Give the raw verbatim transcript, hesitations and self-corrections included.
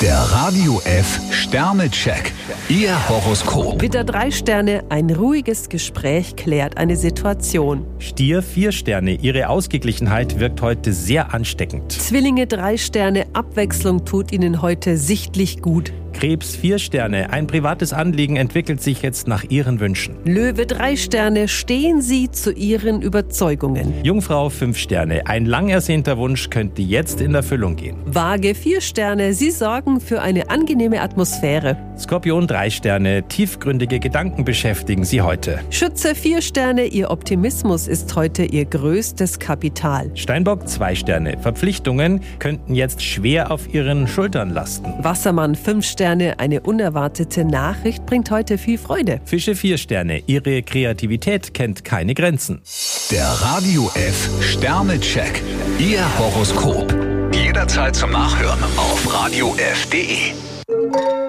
Der Radio F Sternecheck. Ihr Horoskop. Widder drei Sterne, ein ruhiges Gespräch klärt eine Situation. Stier vier Sterne, Ihre Ausgeglichenheit wirkt heute sehr ansteckend. Zwillinge drei Sterne, Abwechslung tut Ihnen heute sichtlich gut. Krebs vier Sterne, ein privates Anliegen entwickelt sich jetzt nach Ihren Wünschen. Löwe drei Sterne, stehen Sie zu Ihren Überzeugungen. Jungfrau fünf Sterne, ein lang ersehnter Wunsch könnte jetzt in Erfüllung gehen. Waage vier Sterne, Sie sorgen für eine angenehme Atmosphäre. Skorpion drei Sterne, tiefgründige Gedanken beschäftigen Sie heute. Schütze vier Sterne, Ihr Optimismus ist heute Ihr größtes Kapital. Steinbock zwei Sterne, Verpflichtungen könnten jetzt schwer auf Ihren Schultern lasten. Wassermann fünf Sterne, eine unerwartete Nachricht bringt heute viel Freude. Fische vier Sterne, Ihre Kreativität kennt keine Grenzen. Der Radio F Sternecheck. Ihr Horoskop. Jederzeit zum Nachhören auf radio f punkt de.